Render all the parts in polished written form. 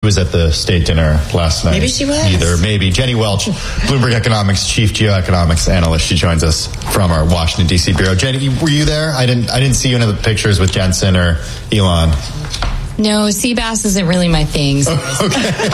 was at the state dinner last night. Maybe she was. Either. Maybe. Jenny Welch, Bloomberg Economics Chief Geoeconomics Analyst. She joins us from our Washington, D.C. bureau. Jenny, were you there? I didn't see you in the pictures with Jensen or Elon. No, sea bass isn't really my thing. So okay. But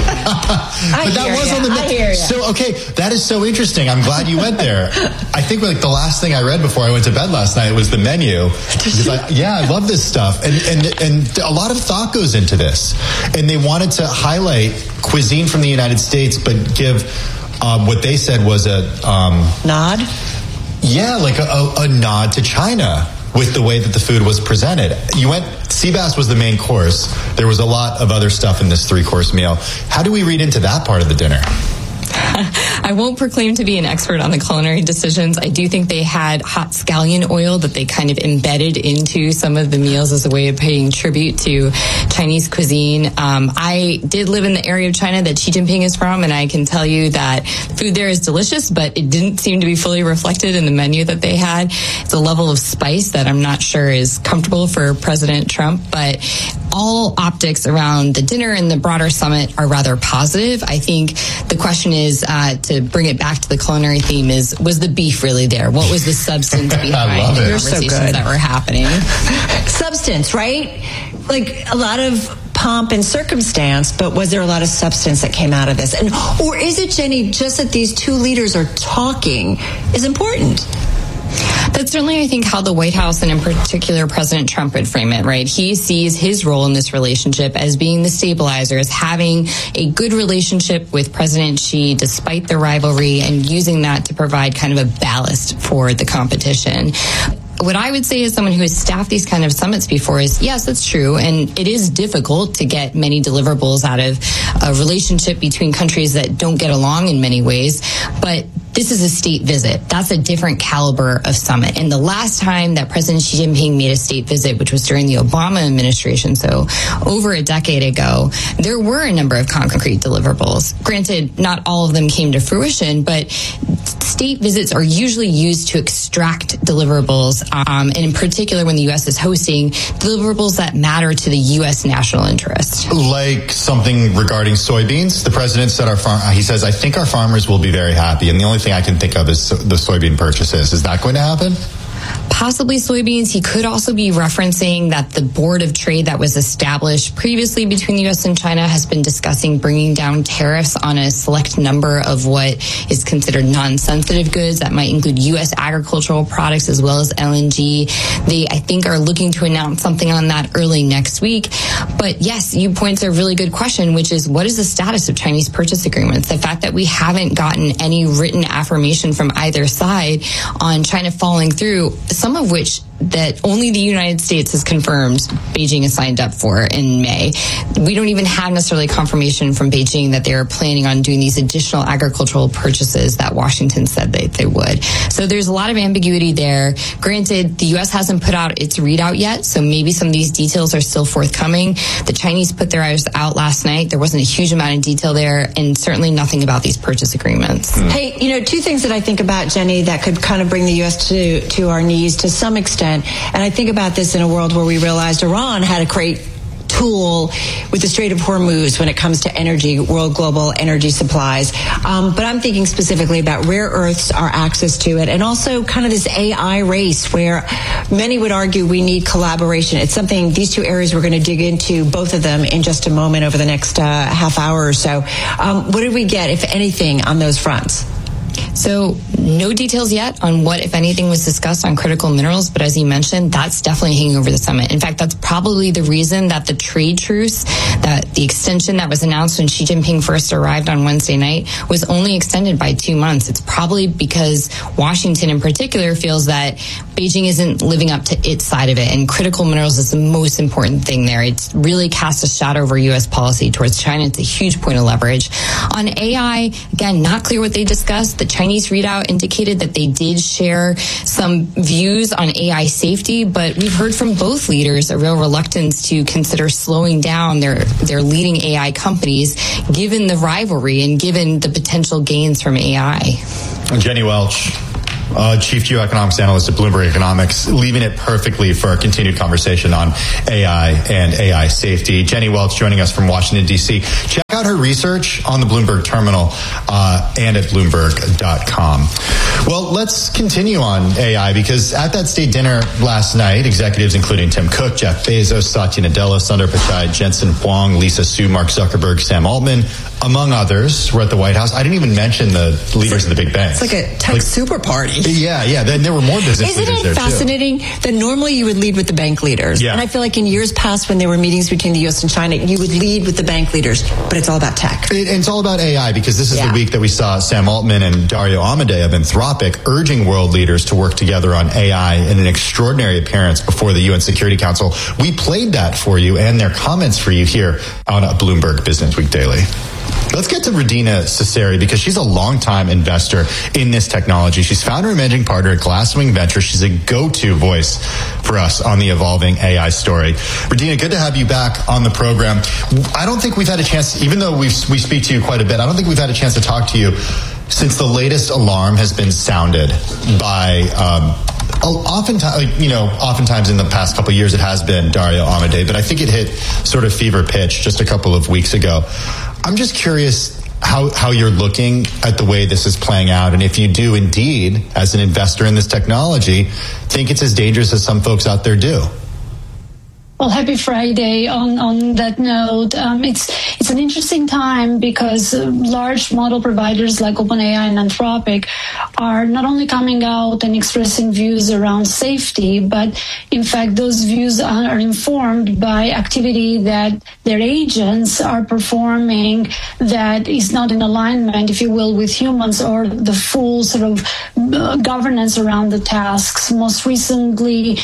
that was on the menu. So, okay, that is so interesting. I'm glad you went there. I think like the last thing I read before I went to bed last night was the menu. I love this stuff. And a lot of thought goes into this. And they wanted to highlight cuisine from the United States, but give what they said was a... nod? Yeah, like a nod to China with the way that the food was presented. Sea bass was the main course. There was a lot of other stuff in this 3-course meal. How do we read into that part of the dinner? I won't proclaim to be an expert on the culinary decisions. I do think they had hot scallion oil that they kind of embedded into some of the meals as a way of paying tribute to Chinese cuisine. I did live in the area of China that Xi Jinping is from, and I can tell you that food there is delicious, but it didn't seem to be fully reflected in the menu that they had. It's a level of spice that I'm not sure is comfortable for President Trump, but all optics around the dinner and the broader summit are rather positive. I think the question is, to bring it back to the culinary theme, was the beef really there? What was the substance behind the conversations that were happening? Substance, right? Like a lot of pomp and circumstance, but was there a lot of substance that came out of this? Or is it, Jenny, just that these two leaders are talking is important? That's certainly, I think, how the White House and in particular President Trump would frame it, right? He sees his role in this relationship as being the stabilizer, as having a good relationship with President Xi despite the rivalry and using that to provide kind of a ballast for the competition. What I would say as someone who has staffed these kind of summits before is, yes, that's true. And it is difficult to get many deliverables out of a relationship between countries that don't get along in many ways. But this is a state visit. That's a different caliber of summit. And the last time that President Xi Jinping made a state visit, which was during the Obama administration, so over a decade ago, there were a number of concrete deliverables. Granted, not all of them came to fruition, but state visits are usually used to extract deliverables, and in particular when the U.S. is hosting, deliverables that matter to the U.S. national interest. Like something regarding soybeans. The president said he says, I think our farmers will be very happy. And the only thing I can think of is the soybean purchases. Is that going to happen? Possibly soybeans. He could also be referencing that the Board of Trade that was established previously between the U.S. and China has been discussing bringing down tariffs on a select number of what is considered non-sensitive goods. That might include U.S. agricultural products as well as LNG. They, I think, are looking to announce something on that early next week. But yes, you point to a really good question, which is what is the status of Chinese purchase agreements? The fact that we haven't gotten any written affirmation from either side on China following through, some of which that only the United States has confirmed Beijing has signed up for in May. We don't even have necessarily confirmation from Beijing that they are planning on doing these additional agricultural purchases that Washington said they would. So there's a lot of ambiguity there. Granted, the U.S. hasn't put out its readout yet, so maybe some of these details are still forthcoming. The Chinese put theirs out last night. There wasn't a huge amount of detail there, and certainly nothing about these purchase agreements. Hey, two things that I think about, Jenny, that could kind of bring the U.S. to our knees to some extent. And I think about this in a world where we realized Iran had a great tool with the Strait of Hormuz when it comes to energy, world global energy supplies. But I'm thinking specifically about rare earths, our access to it, and also kind of this AI race where many would argue we need collaboration. It's something, these two areas we're going to dig into, both of them, in just a moment over the next half hour or so. What did we get, if anything, on those fronts? So no details yet on what, if anything, was discussed on critical minerals. But as you mentioned, that's definitely hanging over the summit. In fact, that's probably the reason that the trade truce, that the extension that was announced when Xi Jinping first arrived on Wednesday night, was only extended by 2 months. It's probably because Washington in particular feels that Beijing isn't living up to its side of it. And critical minerals is the most important thing there. It's really cast a shadow over U.S. policy towards China. It's a huge point of leverage. On AI, again, not clear what they discussed. The Chinese readout indicated that they did share some views on AI safety, but we've heard from both leaders a real reluctance to consider slowing down their leading AI companies, given the rivalry and given the potential gains from AI. Jenny Welch, Chief Geoeconomics Analyst at Bloomberg Economics, leaving it perfectly for our continued conversation on AI and AI safety. Jenny Welch joining us from Washington, D.C. Check out her research on the Bloomberg Terminal and at Bloomberg.com. Well, let's continue on AI, because at that state dinner last night, executives including Tim Cook, Jeff Bezos, Satya Nadella, Sundar Pichai, Jensen Huang, Lisa Su, Mark Zuckerberg, Sam Altman, among others, were at the White House. I didn't even mention the leaders of the big banks. It's like a tech super party. Yeah. Then there were more business leaders there, too. Isn't it fascinating that normally you would lead with the bank leaders? Yeah. And I feel like in years past, when there were meetings between the U.S. and China, you would lead with the bank leaders. But it's all about tech. It's all about AI, because this is the week that we saw Sam Altman and Dario Amodei of Anthropic urging world leaders to work together on AI in an extraordinary appearance before the UN Security Council. We played that for you and their comments for you here on Bloomberg Business Week Daily. Let's get to Radina Cesari, because she's a longtime investor in this technology. She's founder and managing partner at Glasswing Ventures. She's a go-to voice for us on the evolving AI story. Radina, good to have you back on the program. I don't think we've had a chance, even though we speak to you quite a bit, I don't think we've had a chance to talk to you since the latest alarm has been sounded by oftentimes in the past couple of years it has been Dario Amodei, but I think it hit sort of fever pitch just a couple of weeks ago. I'm just curious how you're looking at the way this is playing out, and if you do indeed, as an investor in this technology, think it's as dangerous as some folks out there do. Well, happy Friday on that note. It's an interesting time, because large model providers like OpenAI and Anthropic are not only coming out and expressing views around safety, but in fact, those views are informed by activity that their agents are performing that is not in alignment, if you will, with humans or the full sort of governance around the tasks. Most recently,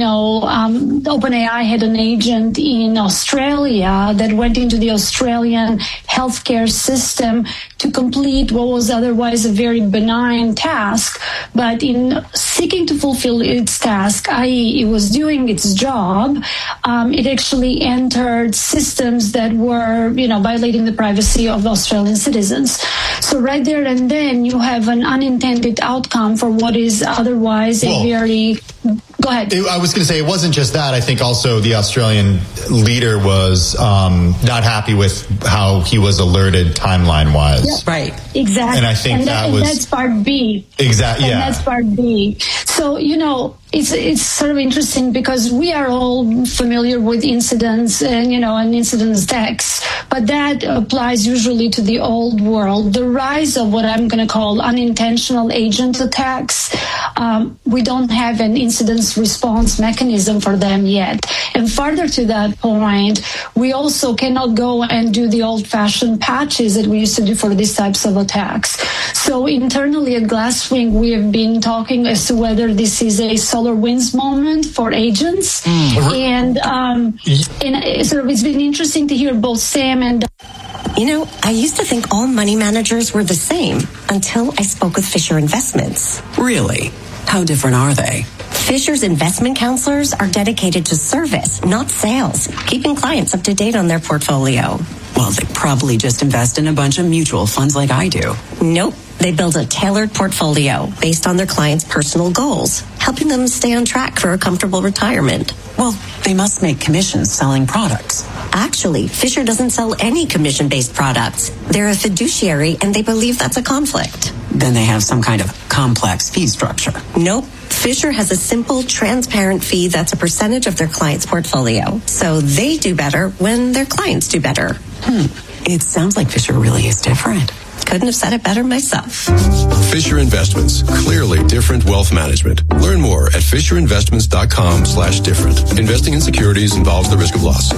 OpenAI had an agent in Australia that went into the Australian healthcare system to complete what was otherwise a very benign task. But in seeking to fulfill its task, i.e. it was doing its job, it actually entered systems that were, violating the privacy of Australian citizens. So right there and then you have an unintended outcome for what is otherwise a very... Go ahead. I was going to say, it wasn't just that. I think also the Australian leader was not happy with how he was alerted timeline-wise. Yeah, right. Exactly. And I think that's part B. Exactly. Yeah. And that's part B. So, it's sort of interesting, because we are all familiar with incidents and, and incident attacks, but that applies usually to the old world. The rise of what I'm going to call unintentional agent attacks, we don't have an incident response mechanism for them yet. And further to that point, we also cannot go and do the old-fashioned patches that we used to do for these types of attacks. So internally at Glasswing, we have been talking as to whether this is a SolarWinds moment for agents. And sort of it's been interesting to hear both Sam and... I used to think all money managers were the same until I spoke with Fisher Investments. Really? How different are they? Fisher's investment counselors are dedicated to service, not sales, keeping clients up to date on their portfolio. Well, they probably just invest in a bunch of mutual funds like I do. Nope. They build a tailored portfolio based on their clients' personal goals, helping them stay on track for a comfortable retirement. Well, they must make commissions selling products. Actually, Fisher doesn't sell any commission-based products. They're a fiduciary, and they believe that's a conflict. Then they have some kind of complex fee structure. Nope. Fisher has a simple, transparent fee that's a percentage of their client's portfolio. So they do better when their clients do better. It sounds like Fisher really is different. Couldn't have said it better myself. Fisher Investments. Clearly different wealth management. Learn more at FisherInvestments.com/different. Investing in securities involves the risk of loss.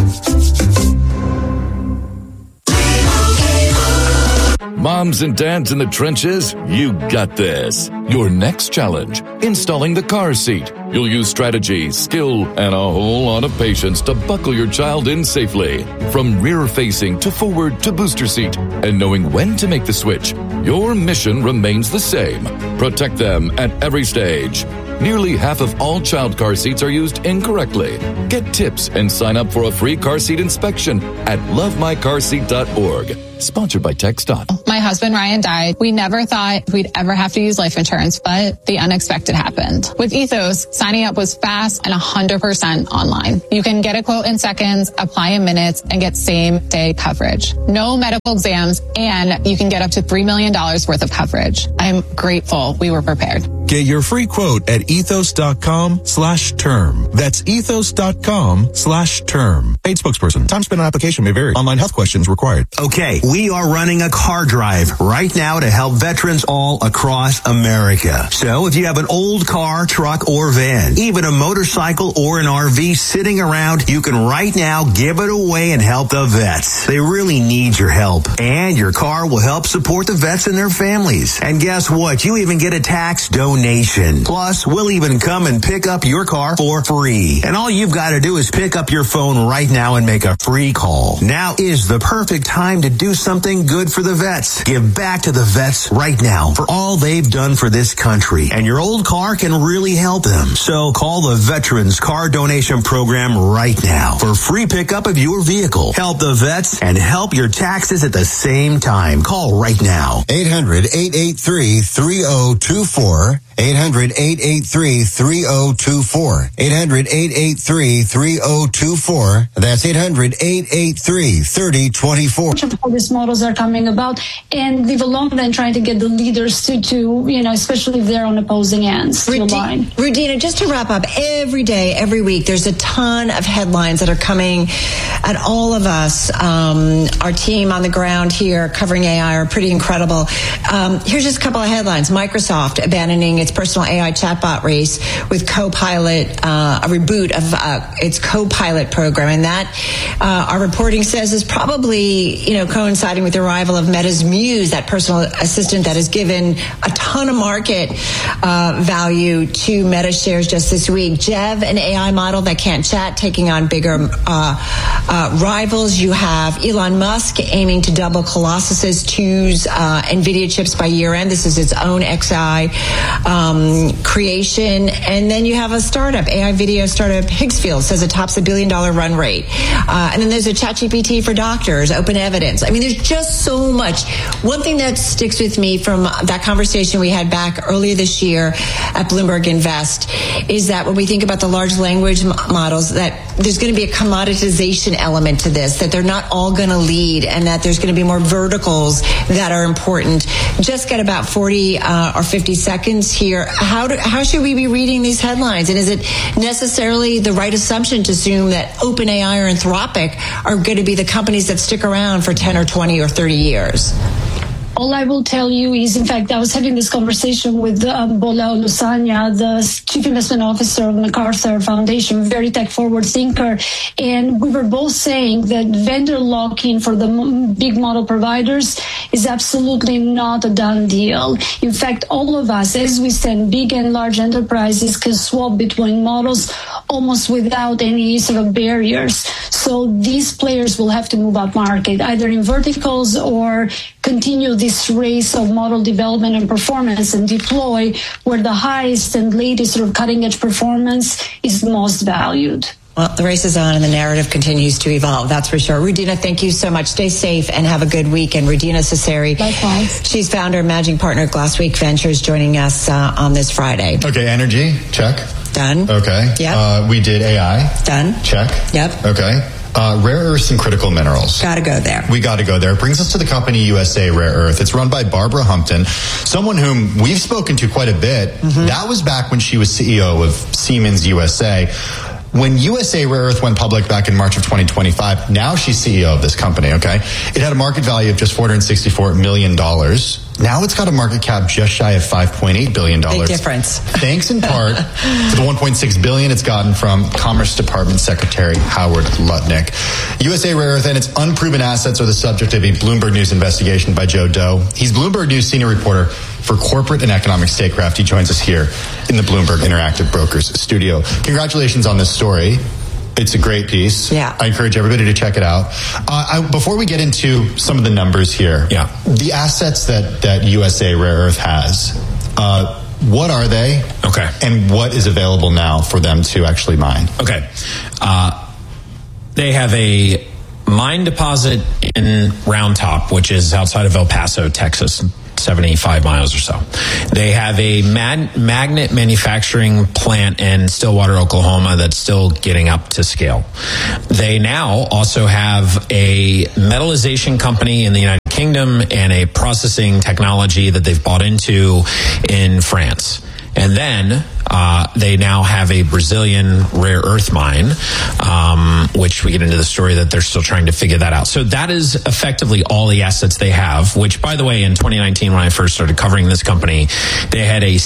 Moms and dads in the trenches, you got this. Your next challenge, installing the car seat. You'll use strategy, skill, and a whole lot of patience to buckle your child in safely. From rear-facing to forward to booster seat. And knowing when to make the switch, your mission remains the same. Protect them at every stage. nearly half of all child car seats are used incorrectly. Get tips and sign up for a free car seat inspection at lovemycarseat.org. Sponsored by TxDOT. My husband Ryan died. We never thought we'd ever have to use life insurance, but the unexpected happened. With Ethos, signing up was fast and 100% online. You can get a quote in seconds, apply in minutes, and get same-day coverage. No medical exams, and you can get up to $3 million worth of coverage. I'm grateful we were prepared. Get your free quote at ethos.com/term. That's ethos.com/term. Paid spokesperson. Time spent on application may vary. Online health questions required. Okay, we are running a car drive right now to help veterans all across America. So if you have an old car, truck, or van, even a motorcycle or an RV sitting around, you can right now give it away and help the vets. They really need your help. And your car will help support the vets and their families. And guess what? You even get a tax donation. Plus, we'll even come and pick up your car for free. And all you've got to do is pick up your phone right now and make a free call. Now is the perfect time to do something good for the vets. Give back to the vets right now for all they've done for this country. And your old car can really help them. So call the Veterans Car Donation Program right now for free pickup of your vehicle. Help the vets and help your taxes at the same time. Call right now. 800-883-3024. 800-883-3024. 800-883-3024. That's 800-883-3024. All these models are coming about, and leave alone then trying to get the leaders to especially if they're on opposing ends to align. Rudina, just to wrap up, every day, every week, there's a ton of headlines that are coming at all of us. Our team on the ground here covering AI are pretty incredible. Here's just a couple of headlines. Microsoft abandoning its personal AI chatbot race with Copilot, a reboot of its Copilot program. And that, our reporting says, is probably, coinciding with the arrival of Meta's Muse, that personal assistant that has given a ton of market value to Meta shares just this week. Jev, an AI model that can't chat, taking on bigger rivals. You have Elon Musk aiming to double Colossus's choose NVIDIA chips by year end. This is its own XI creation. And then you have a startup, AI video startup, Higgsfield, says it tops $1 billion run rate. And then there's a ChatGPT for doctors, Open Evidence. I mean, there's just so much. One thing that sticks with me from that conversation we had back earlier this year at Bloomberg Invest is that when we think about the large language models, that there's going to be a commoditization element to this, that they're not all going to lead, and that there's going to be more verticals that are important. Just get about 40 or 50 seconds here. How should we be reading these headlines? And is it necessarily the right assumption to assume that OpenAI or Anthropic are going to be the companies that stick around for 10 or 20 or 30 years? All I will tell you is, in fact, I was having this conversation with Bola Olusanya, the Chief Investment Officer of MacArthur Foundation, very tech-forward thinker, and we were both saying that vendor lock-in for the big model providers is absolutely not a done deal. In fact, all of us, as we stand, big and large enterprises can swap between models almost without any sort of barriers. So these players will have to move up market, either in verticals or continue this race of model development and performance and deploy where the highest and latest sort of cutting edge performance is most valued. Well, the race is on and the narrative continues to evolve, that's for sure. Rudina, thank you so much. Stay safe and have a good weekend. Rudina Cesari. Likewise. She's founder and managing partner of Glassweek Ventures, joining us on this Friday. Okay, energy, check. Done. Okay. Yep. We did AI. Done. Check. Yep. Okay. Rare earths and critical minerals. Got to go there. We got to go there. It brings us to the company USA Rare Earth. It's run by Barbara Humpton, someone whom we've spoken to quite a bit. Mm-hmm. That was back when she was CEO of Siemens USA. When USA Rare Earth went public back in March of 2025, now she's CEO of this company, okay? It had a market value of just $464 million. Now it's got a market cap just shy of $5.8 billion. Big difference. Thanks in part to the $1.6 billion it's gotten from Commerce Department Secretary Howard Lutnick. USA Rare Earth and its unproven assets are the subject of a Bloomberg News investigation by Joe Doe. He's Bloomberg News senior reporter for corporate and economic statecraft. He joins us here in the Bloomberg Interactive Brokers studio. Congratulations on this story. It's a great piece. Yeah. I encourage everybody to check it out. Before we get into some of the numbers here, the assets that USA Rare Earth has, What are they? Okay. And what is available now for them to actually mine? Okay. They have a mine deposit in Round Top, which is outside of El Paso, Texas, 75 miles or so. They have a magnet manufacturing plant in Stillwater, Oklahoma that's still getting up to scale. They now also have a metallization company in the United Kingdom and a processing technology that they've bought into in France. And then they now have a Brazilian rare earth mine, which we get into the story that they're still trying to figure that out. So that is effectively all the assets they have, which, by the way, in 2019, when I first started covering this company, they had a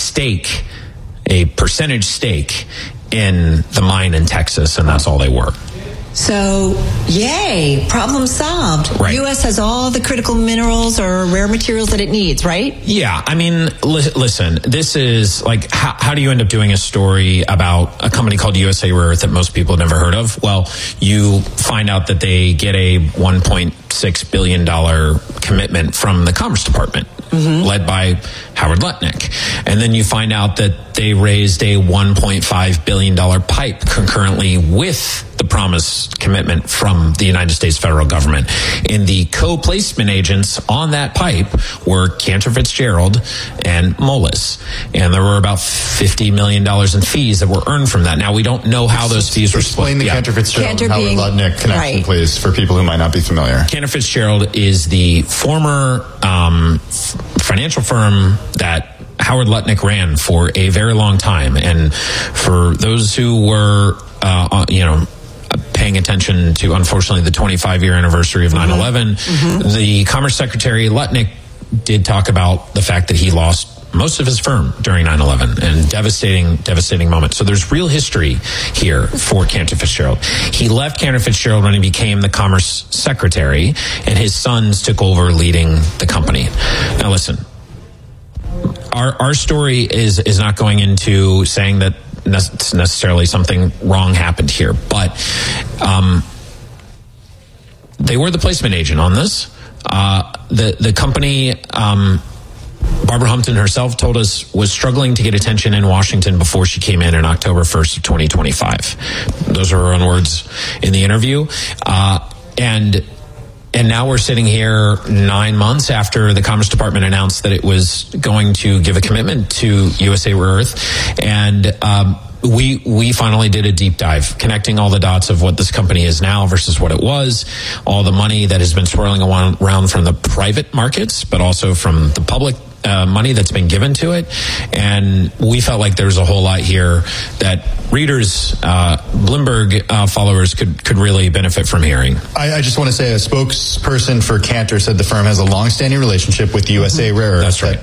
percentage stake in the mine in Texas, and that's all they were. So, yay, problem solved. Right. U.S. has all the critical minerals or rare materials that it needs, right? Yeah, I mean, listen, this is like, how do you end up doing a story about a company called USA Rare Earth that most people have never heard of? Well, you find out that they get a $1.6 billion commitment from the Commerce Department, led by Howard Lutnick. And then you find out that they raised a $1.5 billion pipe concurrently with the promised commitment from the United States federal government. And the co-placement agents on that pipe were Cantor Fitzgerald and Moelis. And there were about $50 million in fees that were earned from that. Now, we don't know how those fees were split. Explain the Cantor Fitzgerald and Howard Lutnick connection, please, for people who might not be familiar. Cantor Fitzgerald is the former financial firm that Howard Lutnick ran for a very long time. And for those who were, paying attention to, unfortunately, the 25-year anniversary of 9/11, the Commerce Secretary Lutnick did talk about the fact that he lost most of his firm during 9/11, and devastating moment. So there's real history here for Cantor Fitzgerald. He left Cantor Fitzgerald when he became the Commerce Secretary, and his sons took over leading the company. Now listen, our story is not going into saying that necessarily something wrong happened here, but they were the placement agent on this. The company, Barbara Humpton herself told us, was struggling to get attention in Washington before she came in October 1st of 2025. Those are her own words in the interview. And now we're sitting here 9 months after the Commerce Department announced that it was going to give a commitment to USA Rare Earth. And we finally did a deep dive, connecting all the dots of what this company is now versus what it was, all the money that has been swirling around from the private markets, but also from the public money that's been given to it. And we felt like there was a whole lot here that readers, Bloomberg followers could really benefit from hearing. I just want to say a spokesperson for Cantor said the firm has a long-standing relationship with USA Rare Earth. That's right.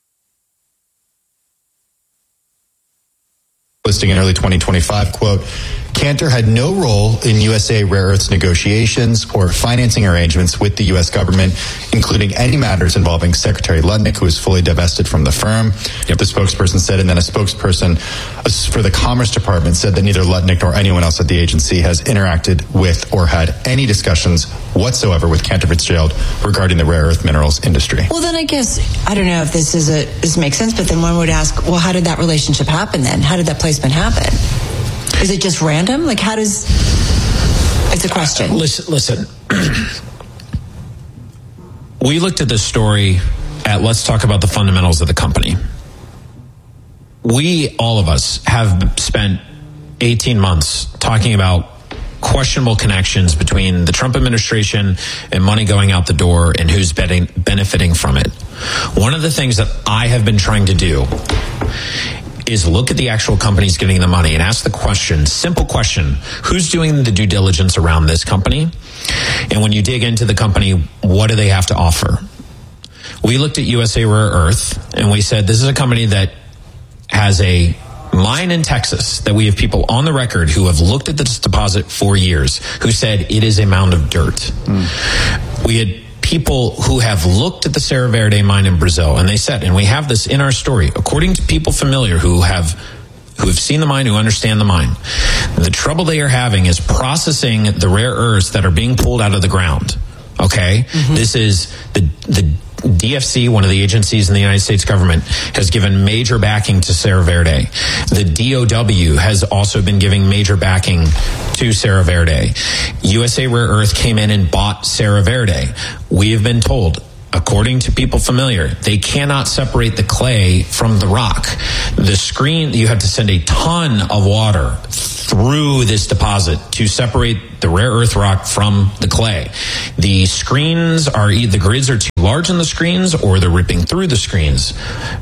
Listing in early 2025, quote, Cantor had no role in USA Rare Earth's negotiations or financing arrangements with the U.S. government, including any matters involving Secretary Lutnick, who is fully divested from the firm. The spokesperson said, and then a spokesperson for the Commerce Department said that neither Lutnick nor anyone else at the agency has interacted with or had any discussions whatsoever with Cantor Fitzgerald regarding the rare earth minerals industry. Well, then I guess, I don't know if this makes sense, but then one would ask, well, how did that relationship happen then? How did that placement happen? Is it just random? Like, how does... It's a question. Listen. We looked at this story at let's talk about the fundamentals of the company. We, all of us, have spent 18 months talking about questionable connections between the Trump administration and money going out the door and who's benefiting from it. One of the things that I have been trying to do is look at the actual companies getting the money and ask the question, simple question, who's doing the due diligence around this company? And when you dig into the company, what do they have to offer? We looked at USA Rare Earth and we said, this is a company that has a mine in Texas that we have people on the record who have looked at this deposit for years, who said it is a mound of dirt. We had people who have looked at the Serra Verde mine in Brazil, and they said, and we have this in our story, according to people familiar who have seen the mine, who understand the mine, the trouble they are having is processing the rare earths that are being pulled out of the ground. Okay? This is DFC, one of the agencies in the United States government, has given major backing to Serra Verde. The DOW has also been giving major backing to Serra Verde. USA Rare Earth came in and bought Serra Verde. We have been told, according to people familiar, they cannot separate the clay from the rock. The screen, you have to send a ton of water through this deposit to separate the rare earth rock from the clay. The screens are, the grids are too large on the screens, or they're ripping through the screens.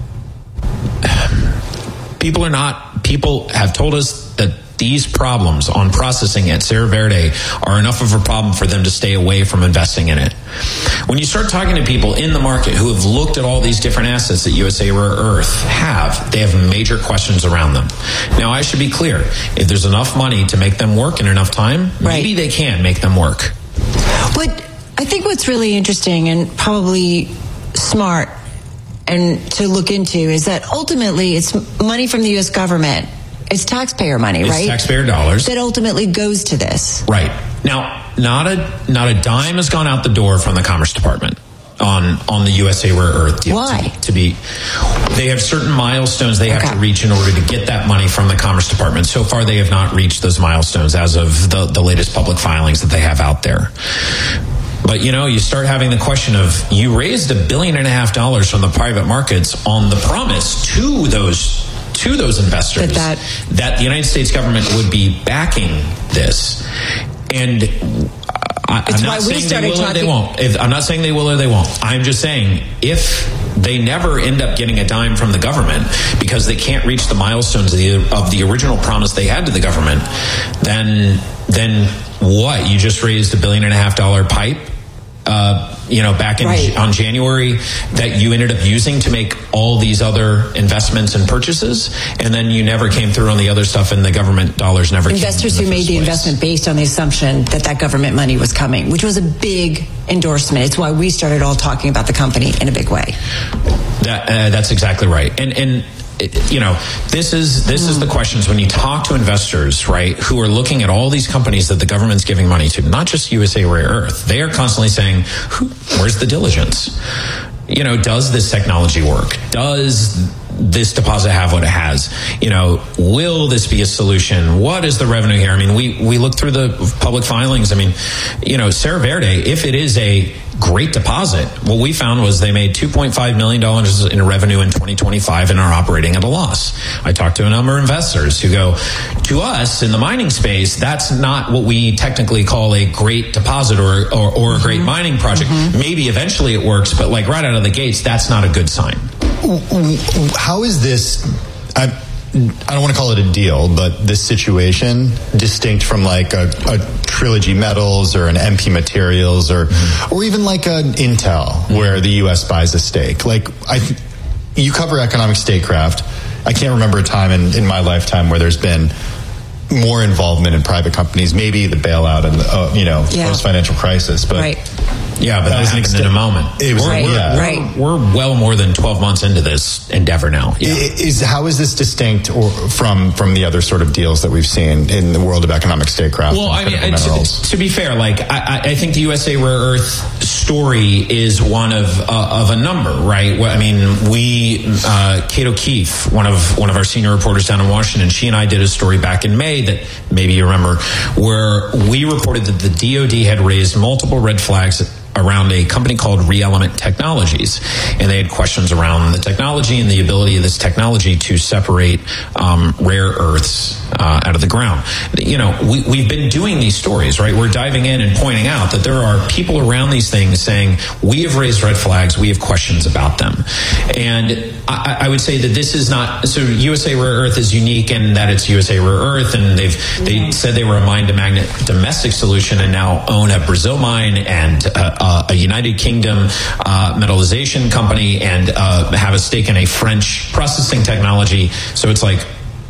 People have told us that these problems on processing at Serra Verde are enough of a problem for them to stay away from investing in it. When you start talking to people in the market who have looked at all these different assets that USA Rare Earth they have major questions around them. Now, I should be clear. If there's enough money to make them work in enough time, maybe they can make them work. But I think what's really interesting and probably smart and to look into is that ultimately it's money from the U.S. government. It's taxpayer money, right? It's taxpayer dollars that ultimately goes to this. Right. Now, not a dime has gone out the door from the Commerce Department on the USA Rare Earth deal. Why? They have certain milestones they have to reach in order to get that money from the Commerce Department. So far, they have not reached those milestones as of the latest public filings that they have out there. But, you start having the question of, you raised $1.5 billion from the private markets on the promise to those investors that the United States government would be backing this. And I'm not saying they will or they won't. I'm not saying they will or they won't. I'm just saying, if they never end up getting a dime from the government because they can't reach the milestones of the original promise they had to the government, then what? You just raised $1.5 billion pipe? Back on January that you ended up using to make all these other investments and purchases, and then you never came through on the other stuff, and the government dollars never came. Investors who made the investment based on the assumption that government money was coming, which was a big endorsement. It's why we started all talking about the company in a big way. That's exactly right. And this is the questions when you talk to investors, right, who are looking at all these companies that the government's giving money to, not just USA Rare Earth. They are constantly saying, where's the diligence? Does this technology work? Does this deposit have what it has? Will this be a solution? What is the revenue here? I mean, we look through the public filings. I mean, Serra Verde, if it is a great deposit, what we found was they made $2.5 million in revenue in 2025 and are operating at a loss. I talked to a number of investors who go, to us in the mining space, that's not what we technically call a great deposit or a great mining project. Maybe eventually it works, but like right out of the gates, that's not a good sign. How is this, I don't want to call it a deal, but this situation distinct from like a Trilogy Metals or an MP Materials or even like an Intel where the U.S. buys a stake? Like, you cover economic statecraft. I can't remember a time in my lifetime where there's been more involvement in private companies, maybe the bailout and the post-financial crisis, but yeah, but that happened in a moment. We're well more than 12 months into this endeavor now. How is this distinct from the other sort of deals that we've seen in the world of economic statecraft? Well, I mean, to be fair, I think the USA Rare Earth story is one of a number, right? I mean, Kate O'Keefe, one of our senior reporters down in Washington, she and I did a story back in May that maybe you remember, where we reported that the DoD had raised multiple red flags around a company called ReElement Technologies, and they had questions around the technology and the ability of this technology to separate rare earths out of the ground. We've been doing these stories, right? We're diving in and pointing out that there are people around these things saying, we have raised red flags, we have questions about them. And I would say that this is not, so USA Rare Earth is unique in that it's USA Rare Earth, and they said they were a mine to magnet domestic solution and now own a Brazil mine and a United Kingdom metallization company and have a stake in a French processing technology. So it's like,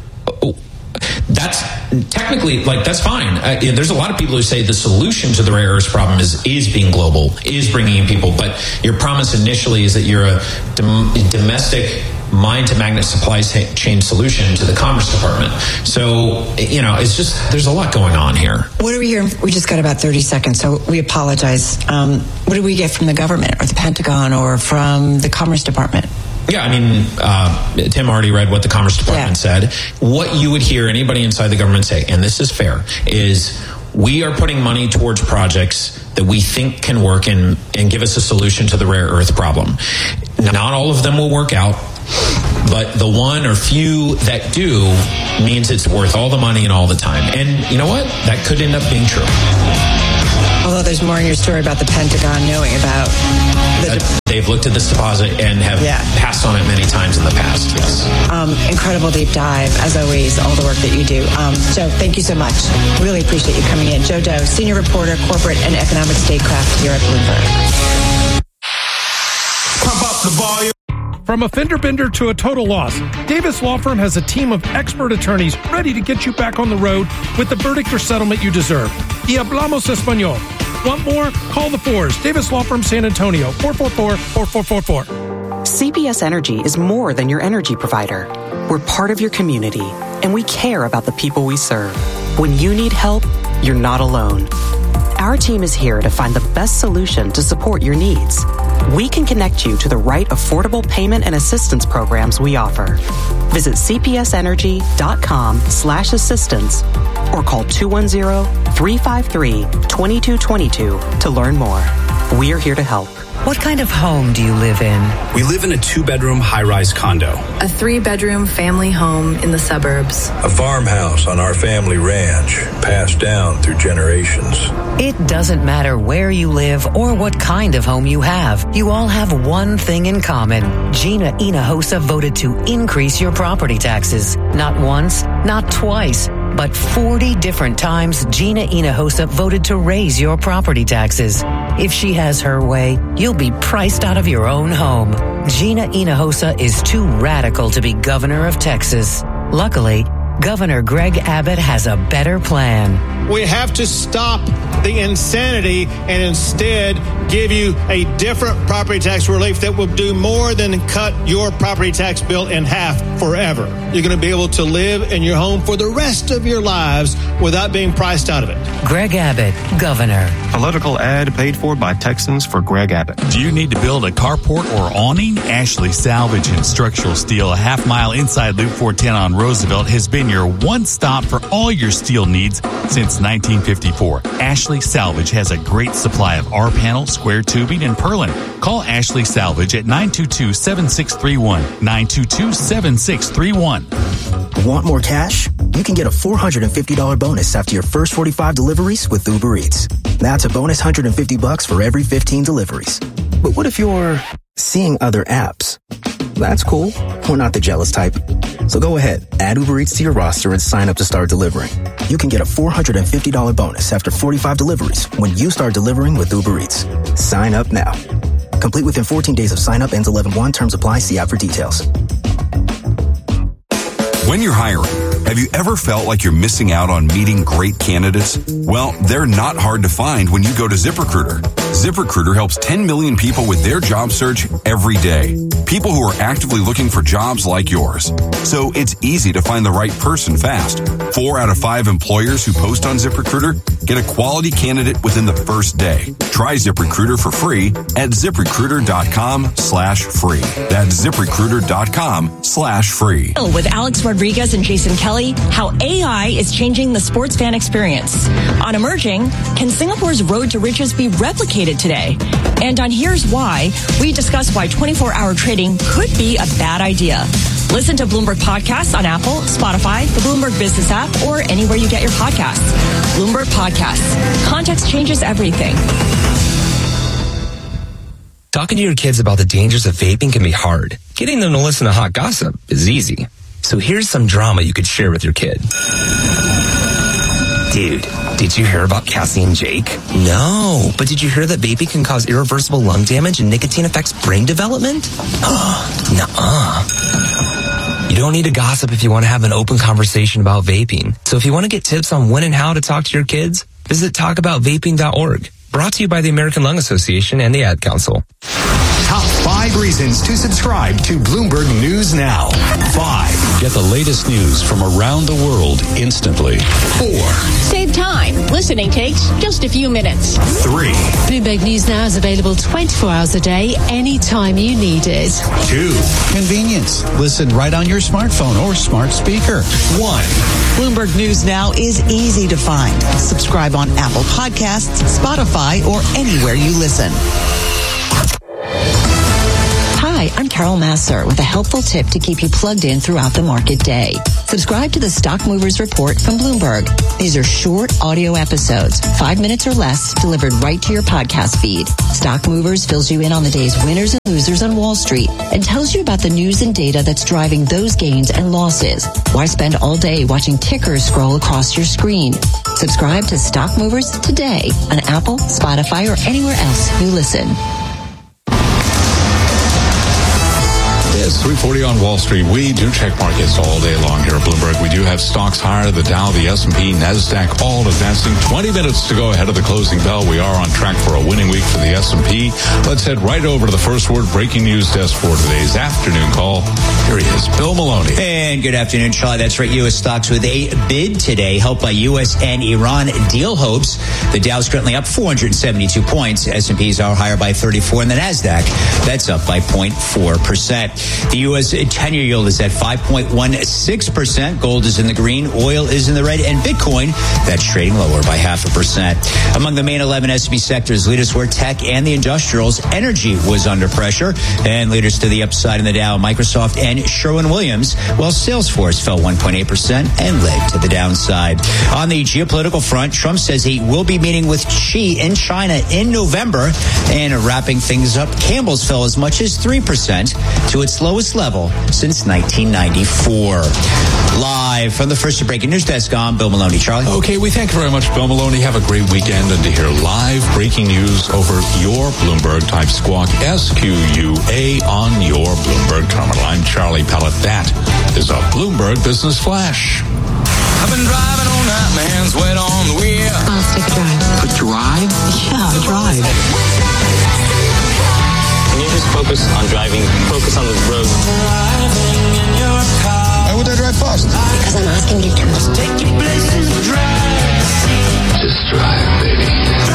that's technically, that's fine. There's a lot of people who say the solution to the rare earths problem is being global, is bringing in people, but your promise initially is that you're a domestic mine-to-magnet supply chain solution to the Commerce Department. So, it's just, there's a lot going on here. What do we hear? We just got about 30 seconds, so we apologize. What do we get from the government or the Pentagon or from the Commerce Department? Yeah, Tim already read what the Commerce Department said. What you would hear anybody inside the government say, and this is fair, is we are putting money towards projects that we think can work and give us a solution to the rare earth problem. Not all of them will work out, but the one or few that do means it's worth all the money and all the time. And you know what? That could end up being true. Although there's more in your story about the Pentagon knowing about they've looked at this deposit and have passed on it many times in the past. Yes. Incredible deep dive, as always, all the work that you do. Joe, thank you so much. Really appreciate you coming in. Joe Doe, Senior Reporter, Corporate and Economic Statecraft here at Bloomberg. Pump up the volume. From a fender bender to a total loss, Davis Law Firm has a team of expert attorneys ready to get you back on the road with the verdict or settlement you deserve. Y hablamos español. Want more? Call the Fours. Davis Law Firm, San Antonio, 444-4444. CPS Energy is more than your energy provider. We're part of your community, and we care about the people we serve. When you need help, you're not alone. Our team is here to find the best solution to support your needs. We can connect you to the right affordable payment and assistance programs we offer. Visit cpsenergy.com/assistance or call 210-353-2222 to learn more. We are here to help. What kind of home do you live in? We live in a 2-bedroom high-rise condo. A 3-bedroom family home in the suburbs. A farmhouse on our family ranch, passed down through generations. It doesn't matter where you live or what kind of home you have. You all have one thing in common. Gina Hinojosa voted to increase your property taxes. Not once, not twice, but 40 different times Gina Hinojosa voted to raise your property taxes. If she has her way, you'll be priced out of your own home. Gina Hinojosa is too radical to be governor of Texas. Luckily, Governor Greg Abbott has a better plan. We have to stop the insanity and instead give you a different property tax relief that will do more than cut your property tax bill in half forever. You're going to be able to live in your home for the rest of your lives without being priced out of it. Greg Abbott, Governor. Political ad paid for by Texans for Greg Abbott. Do you need to build a carport or awning? Ashley Salvage and Structural Steel, a half-mile inside Loop 410 on Roosevelt, has been your one stop for all your steel needs since 1954. Ashley Salvage has a great supply of R-panel, square tubing, and purlin. Call Ashley Salvage at 922-7631. 922-7631. Want more cash? You can get a $450 bonus after your first 45 deliveries with Uber Eats. That's a bonus $150 for every 15 deliveries. But what if you're seeing other apps? That's cool. We're not the jealous type. So go ahead, add Uber Eats to your roster and sign up to start delivering. You can get a $450 bonus after 45 deliveries when you start delivering with Uber Eats. Sign up now. Complete within 14 days of sign up, ends 11/1. Terms apply. See app for details. When you're hiring, have you ever felt like you're missing out on meeting great candidates? Well, they're not hard to find when you go to ZipRecruiter. ZipRecruiter helps 10 million people with their job search every day. People who are actively looking for jobs like yours. So it's easy to find the right person fast. 4 out of 5 employers who post on ZipRecruiter get a quality candidate within the first day. Try ZipRecruiter for free at ZipRecruiter.com/free. That's ZipRecruiter.com/free. With Alex Rodriguez and Jason Kelly, how AI is changing the sports fan experience. On Emerging, can Singapore's road to riches be replicated today? And on Here's Why, we discuss why 24-hour trading could be a bad idea. Listen to Bloomberg Podcasts on Apple, Spotify, the Bloomberg Business app, or anywhere you get your podcasts. Bloomberg Podcasts. Context changes everything. Talking to your kids about the dangers of vaping can be hard. Getting them to listen to hot gossip is easy. So here's some drama you could share with your kid. Dude, did you hear about Cassie and Jake? No, but did you hear that vaping can cause irreversible lung damage and nicotine affects brain development? Nuh-uh. You don't need to gossip if you want to have an open conversation about vaping. So if you want to get tips on when and how to talk to your kids, visit talkaboutvaping.org. Brought to you by the American Lung Association and the Ad Council. Top 5 5 reasons to subscribe to Bloomberg News Now. 5. Get the latest news from around the world instantly. 4. Save time. Listening takes just a few minutes. 3. Bloomberg News Now is available 24 hours a day, anytime you need it. 2. Convenience. Listen right on your smartphone or smart speaker. 1. Bloomberg News Now is easy to find. Subscribe on Apple Podcasts, Spotify, or anywhere you listen. Hi, I'm Carol Masser with a helpful tip to keep you plugged in throughout the market day. Subscribe to the Stock Movers Report from Bloomberg. These are short audio episodes, 5 minutes or less, delivered right to your podcast feed. Stock Movers fills you in on the day's winners and losers on Wall Street and tells you about the news and data that's driving those gains and losses. Why spend all day watching tickers scroll across your screen? Subscribe to Stock Movers today on Apple, Spotify, or anywhere else you listen. It's 3:40 on Wall Street. We do check markets all day long here at Bloomberg. We do have stocks higher, the Dow, the S&P, NASDAQ, all advancing. 20 minutes to go ahead of the closing bell. We are on track for a winning week for the S&P. Let's head right over to the First Word breaking news desk for today's afternoon call. Here he is, Bill Maloney. And good afternoon, Charlie. That's right. U.S. stocks with a bid today, helped by U.S. and Iran deal hopes. The Dow's currently up 472 points. S&Ps are higher by 34, and the NASDAQ, that's up by 0.4%. The U.S. 10-year yield is at 5.16%. Gold is in the green. Oil is in the red. And Bitcoin, that's trading lower by 0.5%. Among the main 11 S&P sectors, leaders were tech and the industrials. Energy was under pressure. And leaders to the upside in the Dow, Microsoft and Sherwin-Williams, while Salesforce fell 1.8% and led to the downside. On the geopolitical front, Trump says he will be meeting with Xi in China in November. And wrapping things up, Campbell's fell as much as 3% to its lowest level since 1994. Live from the First Breaking News Desk, I'm Bill Maloney. Charlie? Okay, we thank you very much, Bill Maloney. Have a great weekend. And to hear live breaking news over your Bloomberg, type Squawk, SQUA, on your Bloomberg terminal. I'm Charlie Pellet. That is a Bloomberg Business Flash. I've been driving all night, my hands wet on the wheel. Let's take a drive. A drive? Yeah, a drive. Can you just focus on driving? Focus on the road. Why would I drive fast? Because I'm asking you to. Take you places to drive. Just drive, baby.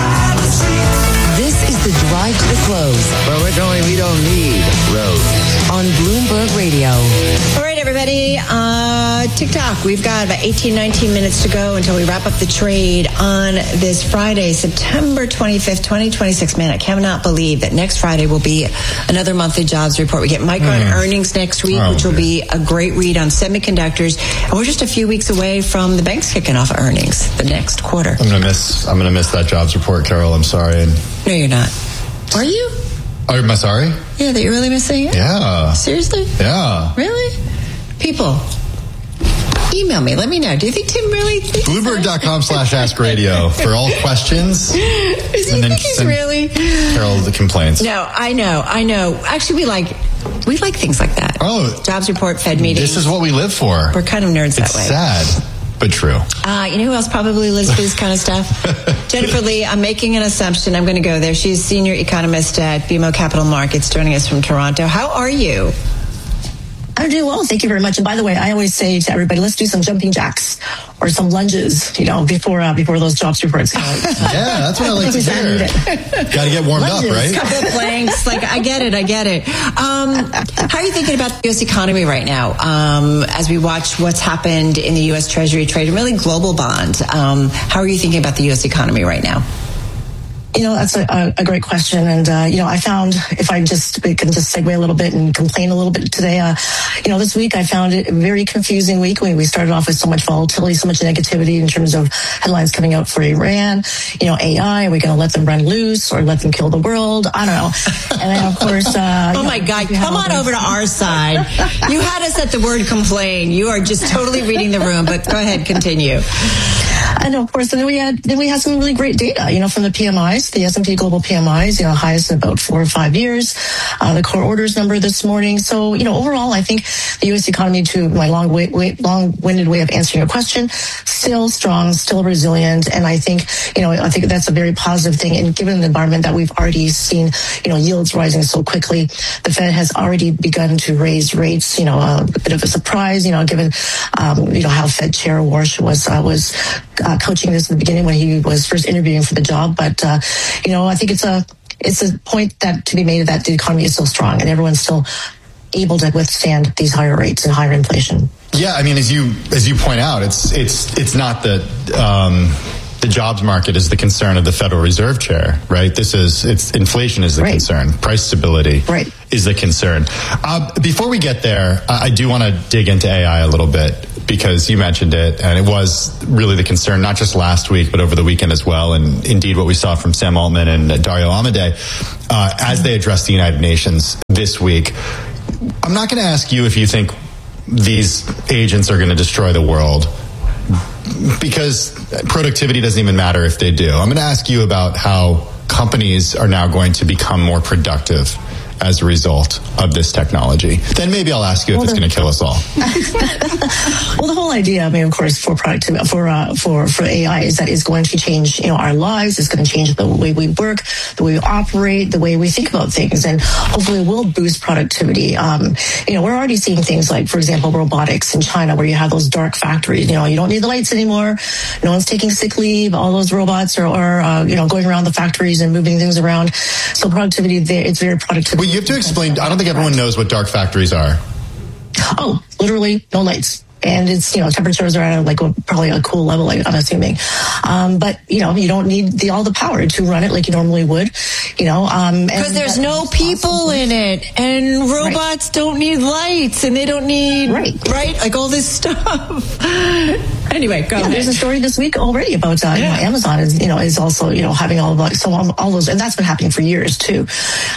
This is the Drive to the Close. Well, we're going, we don't need roads. On Bloomberg Radio. All right, everybody. TikTok. We've got about 18, 19 minutes to go until we wrap up the trade on this Friday, September 25th, 2026. Man, I cannot believe that next Friday will be another monthly jobs report. We get Micron earnings next week, which will be a great read on semiconductors. And we're just a few weeks away from the banks kicking off earnings the next quarter. I'm gonna miss that jobs report, Carol. I'm sorry. No, you're not. Are you? Oh, am I sorry? Yeah, that you're really missing it? Yeah. Seriously? Yeah. Really? People, email me. Let me know. Do you think Tim really thinks Bloomberg.com/AskRadio for all questions. Does he think he's really? Carol the complaints. No, I know. Actually, we like things like that. Oh. Jobs report, Fed meetings. This is what we live for. We're kind of nerds that way. It's sad, but true. You know who else probably lives for this kind of stuff? Jennifer Lee. I'm making an assumption. I'm going to go there. She's senior economist at BMO Capital Markets, joining us from Toronto. How are you? I'm doing well, thank you very much. And by the way, I always say to everybody, let's do some jumping jacks or some lunges, before those jobs reports come out. Yeah, that's what I like to hear. Got to get warmed up, right? A couple of planks. I get it. How are you thinking about the U.S. economy right now as we watch what's happened in the U.S. Treasury trade and really global bonds? How are you thinking about the U.S. economy right now? That's a great question. And, I found, if I can just segue a little bit and complain a little bit today, this week I found it a very confusing week. We started off with so much volatility, so much negativity in terms of headlines coming out for Iran, AI, are we going to let them run loose or let them kill the world? I don't know. And then, of course, oh my God, come on over to our side. You had us at the word complain. You are just totally reading the room, but go ahead, continue. And of course, then we had some really great data, from the PMIs, the S&P Global PMIs, highest in about 4 or 5 years. The core orders number this morning. So, overall, I think the U.S. economy, to my long-winded way of answering your question, still strong, still resilient, and I think that's a very positive thing. And given the environment that we've already seen, yields rising so quickly, the Fed has already begun to raise rates. A bit of a surprise, given how Fed Chair Warsh was coaching this in the beginning when he was first interviewing for the job. But I think it's a point that to be made that the economy is so strong and everyone's still able to withstand these higher rates and higher inflation. Yeah, I mean, as you point out, it's not that the jobs market is the concern of the Federal Reserve Chair, right? Inflation is the concern. Price stability is the concern. Before we get there, I do want to dig into AI a little bit because you mentioned it, and it was really the concern, not just last week, but over the weekend as well. And indeed, what we saw from Sam Altman and Dario Amodei as they addressed the United Nations this week. I'm not going to ask you if you think these agents are going to destroy the world, because productivity doesn't even matter if they do. I'm going to ask you about how companies are now going to become more productive as a result of this technology. Then maybe I'll ask you if it's going to kill us all. Well, the whole idea, of course, for productivity, for AI is that it's going to change, our lives. It's going to change the way we work, the way we operate, the way we think about things, and hopefully will boost productivity. We're already seeing things like, for example, robotics in China, where you have those dark factories. You don't need the lights anymore. No one's taking sick leave. All those robots are going around the factories and moving things around. So productivity there, it's very productive. Well, you have to explain. I don't think everyone knows what dark factories are. Oh, literally no lights. And it's, temperatures are at probably a cool level, I'm assuming. But, you don't need all the power to run it like you normally would, Because there's no people in it, and robots don't need lights, and they don't need, right? Like all this stuff. Anyway, go ahead. There's a story this week already about, Amazon is also, having all those, and that's been happening for years too.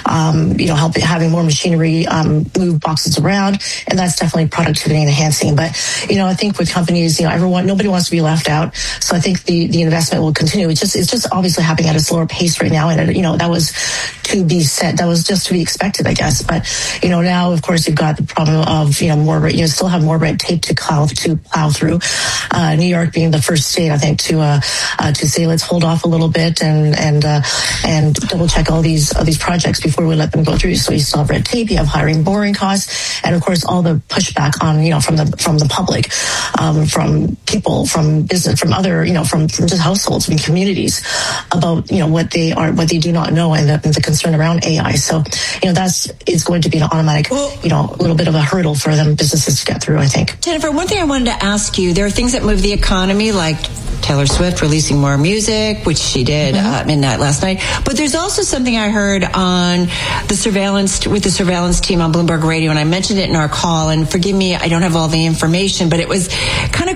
Having more machinery, move boxes around, and that's definitely productivity enhancing. But, I think with companies, nobody wants to be left out. So I think the investment will continue. It's just obviously happening at a slower pace right now. And, that was to be said. That was just to be expected, I guess. But, now, of course, you've got the problem of, still have more red tape to plow through. New York being the first state, I think, to say, let's hold off a little bit and double check all these projects before we let them go through. So you still have red tape, you have hiring, borrowing costs, and of course, all the pushback on, from the public, from people, from business, from other, from just households and communities about, what they do not know, and the concern around AI. So, it's going to be an automatic, a little bit of a hurdle for them businesses to get through, I think. Jennifer, one thing I wanted to ask you, there are things that move the economy, like Taylor Swift releasing more music, which she did at midnight last night. But there's also something I heard on the surveillance team on Bloomberg Radio, and I mentioned it in our call, and forgive me, I don't have all the information, but it was kind of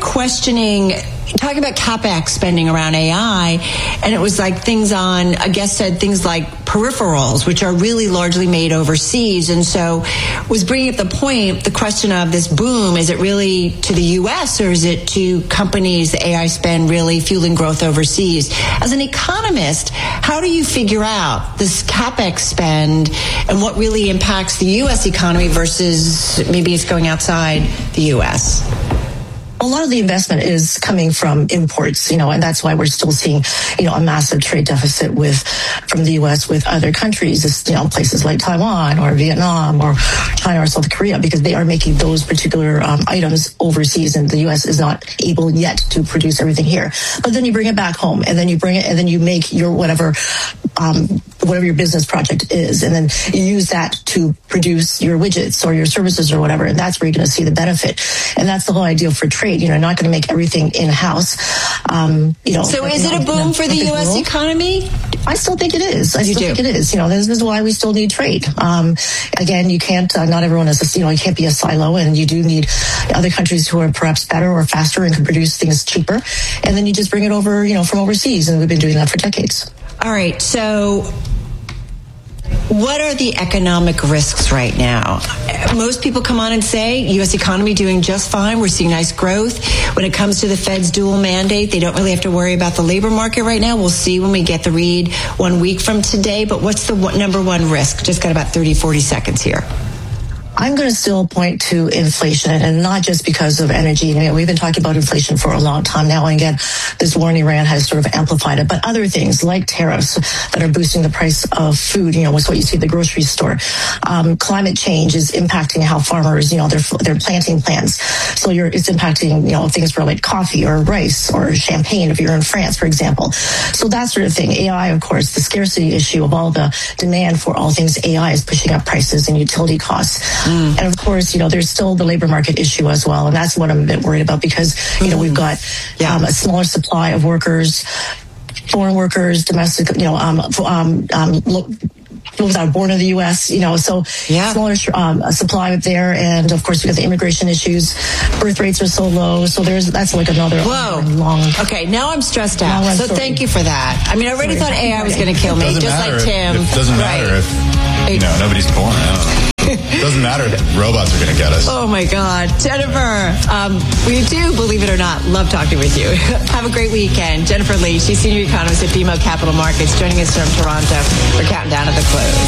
talking about CapEx spending around AI, and it was like a guest said things like peripherals, which are really largely made overseas, and so was bringing up the question of this boom, is it really to the U.S. or is it to companies, the AI spend really fueling growth overseas? As an economist, how do you figure out this CapEx spend and what really impacts the U.S. economy versus maybe it's going outside the U.S.? A lot of the investment is coming from imports, and that's why we're still seeing, a massive trade deficit from the U.S. with other countries, places like Taiwan or Vietnam or China or South Korea, because they are making those particular items overseas, and the U.S. is not able yet to produce everything here. But then you bring it back home, and then you bring it, and then you make your whatever your business project is, and then you use that to produce your widgets or your services or whatever, and that's where you're going to see the benefit. And that's the whole idea for trade. Not going to make everything in-house. So is it a boom for the U.S. economy? I still think it is. I still think it is. This is why we still need trade. Again, you can't, not everyone is, you can't be a silo, and you do need other countries who are perhaps better or faster and can produce things cheaper. And then you just bring it over, from overseas, and we've been doing that for decades. All right. So What are the economic risks right now? Most people come on and say U.S. economy doing just fine. We're seeing nice growth. When it comes to the Fed's dual mandate, they don't really have to worry about the labor market right now. We'll see when we get the read 1 week from today. But what's the number one risk? Just got about 30, 40 seconds here. I'm going to still point to inflation, and not just because of energy. We've been talking about inflation for a long time now, and again, this war in Iran has sort of amplified it. But other things like tariffs that are boosting the price of food, was what you see at the grocery store. Climate change is impacting how farmers, they're planting plants. So it's impacting, things for like coffee or rice or champagne if you're in France, for example. So that sort of thing. AI, of course, the scarcity issue of all the demand for all things AI is pushing up prices and utility costs. And of course, there's still the labor market issue as well. And that's what I'm a bit worried about because, we've got a smaller supply of workers, foreign workers, domestic, those that are born in the U.S., so smaller supply there. And of course, we got the immigration issues. Birth rates are so low. So that's like another long. Okay, now I'm stressed out. So thank you for that. I already thought AI was going to kill me, just like Tim. It doesn't matter if, nobody's born. I don't know. It doesn't matter if robots are going to get us. Oh, my God. Jennifer, we do, believe it or not, love talking with you. Have a great weekend. Jennifer Lee, she's Senior Economist at BMO Capital Markets, joining us from Toronto. We're counting down to the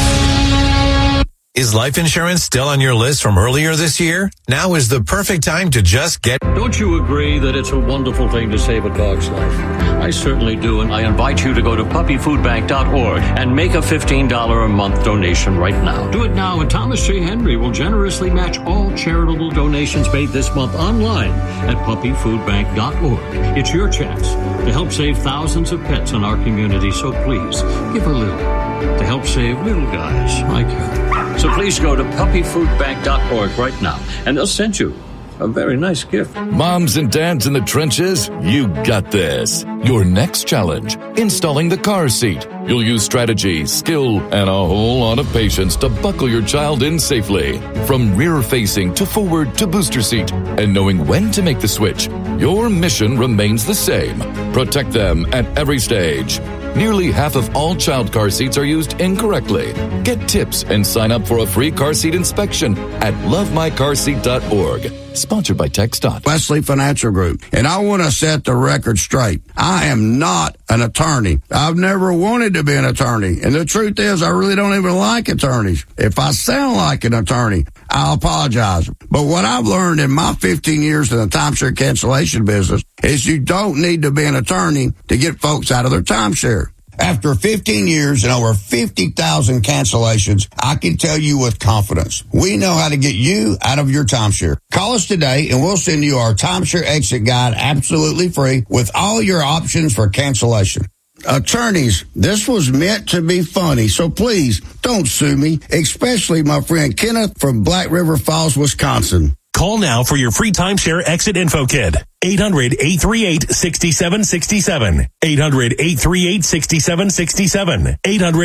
close. Is life insurance still on your list from earlier this year? Now is the perfect time to just get... Don't you agree that it's a wonderful thing to save a dog's life? I certainly do, and I invite you to go to puppyfoodbank.org and make a $15 a month donation right now. Do it now, and Thomas J. Henry will generously match all charitable donations made this month online at puppyfoodbank.org. It's your chance to help save thousands of pets in our community, so please, give a little to help save little guys like you. So please go to puppyfoodbank.org right now, and they'll send you a very nice gift. Moms and dads in the trenches, you got this. Your next challenge, installing the car seat. You'll use strategy, skill, and a whole lot of patience to buckle your child in safely. From rear-facing to forward to booster seat. And knowing when to make the switch, your mission remains the same. Protect them at every stage. Nearly half of all child car seats are used incorrectly. Get tips and sign up for a free car seat inspection at lovemycarseat.org. Sponsored by TxDOT. Wesley Financial Group. And I want to set the record straight. I am not an attorney. I've never wanted to be an attorney. And the truth is, I really don't even like attorneys. If I sound like an attorney, I'll apologize. But what I've learned in my 15 years in the timeshare cancellation business is you don't need to be an attorney to get folks out of their timeshare. After 15 years and over 50,000 cancellations, I can tell you with confidence, we know how to get you out of your timeshare. Call us today and we'll send you our timeshare exit guide absolutely free with all your options for cancellation. Attorneys, this was meant to be funny, so please don't sue me, especially my friend Kenneth from Black River Falls, Wisconsin. Call now for your free timeshare exit info kit. 800-838-6767. 800-838-6767.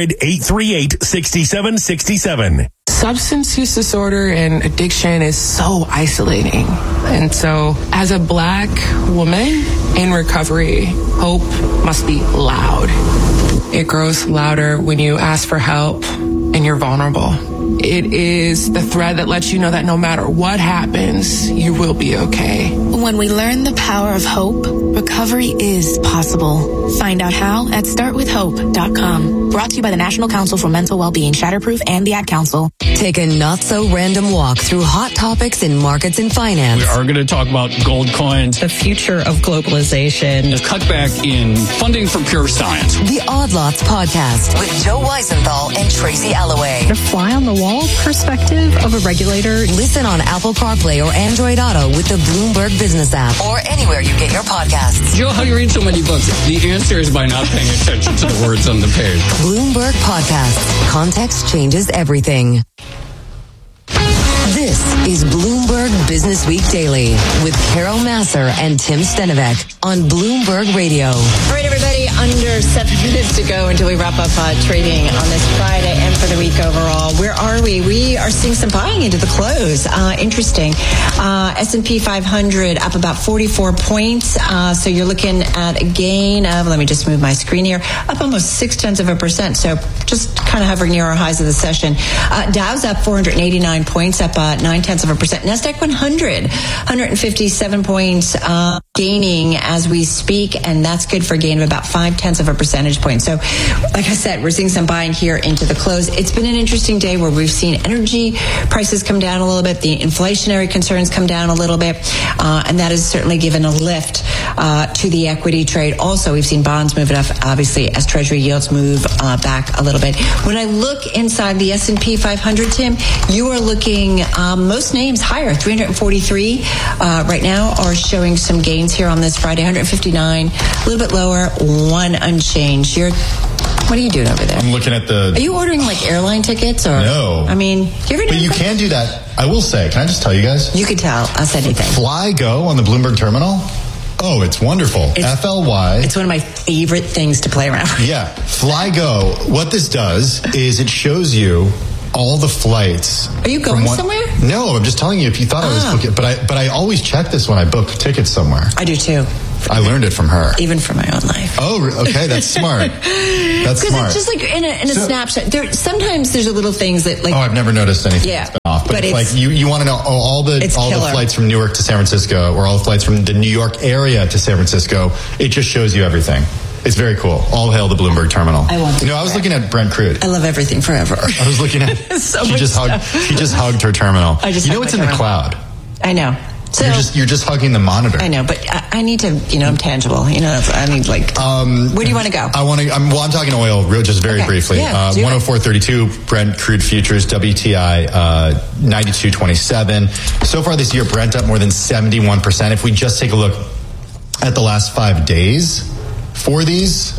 800-838-6767. Substance use disorder and addiction is so isolating. And so as a Black woman in recovery, hope must be loud. It grows louder when you ask for help and you're vulnerable. It is the thread that lets you know that no matter what happens, you will be okay. When we learn the power of hope, recovery is possible. Find out how at startwithhope.com. Brought to you by the National Council for Mental Wellbeing, Shatterproof, and the Ad Council. Take a not-so-random walk through hot topics in markets and finance. We are going to talk about gold coins, the future of globalization, the cutback in funding for pure science. The Odd Lots Podcast with Joe Weisenthal and Tracy Alloway. The fly on the wall perspective of a regulator. Listen on Apple CarPlay or Android Auto with the Bloomberg Business app or anywhere you get your podcasts. Joe, how do you read so many books? The answer is by not paying attention to the words on the page. Bloomberg Podcasts. Context changes everything. This is Bloomberg Business Week Daily with Carol Massar and Tim Stenovec on Bloomberg Radio. All right, everybody, under 7 minutes to go until we wrap up trading on this Friday and for the week overall. Where are we? We are seeing some buying into the close. Interesting. S&P 500 up about 44 points. So you're looking at a gain of, let me just move my screen here, up almost 0.6%. So just kind of hovering near our highs of the session. Dow's up 489 points, up 0.9%. NASDAQ 100, 157 points, gaining as we speak, and that's good for a gain of about 0.5 percentage point. So, like I said, we're seeing some buying here into the close. It's been an interesting day where we've seen energy prices come down a little bit, the inflationary concerns come down a little bit, and that has certainly given a lift to the equity trade. Also, we've seen bonds moving up, obviously, as Treasury yields move back a little bit. When I look inside the S&P 500, Tim, you are looking most names higher. 343 right now are showing some gains here on this Friday. 159, a little bit lower, one unchanged. What are you doing over there? I'm looking at the... Are you ordering like airline tickets or... No. I mean, you can do that. I will say, can I just tell you guys? You can tell us anything. FlyGo on the Bloomberg terminal. Oh, it's wonderful. FLY. It's one of my favorite things to play around with. Yeah. FlyGo, what this does is it shows you all the flights. Are you going somewhere? No, I'm just telling you if you thought I was booking. But I always check this when I book tickets somewhere. I do too. I learned it from her. Even from my own life. Oh, okay. That's smart. That's smart. Because it's just like in a snapshot. Sometimes there's a little things that like... Oh, I've never noticed anything that's been off. But it's like you want to know all the flights from Newark to San Francisco or all the flights from the New York area to San Francisco. It just shows you everything. It's very cool. All hail the Bloomberg terminal. I want I was looking at Brent Crude. I love everything forever. I was looking at... She just hugged her terminal. You know it's in the cloud. I know. So you're just hugging the monitor. I know, but I need to, I'm tangible. I need like. Where do you want to go? I'm talking oil, just very briefly. Yeah, 104.32 Brent crude futures, WTI 92.27. So far this year, Brent up more than 71%. If we just take a look at the last 5 days for these,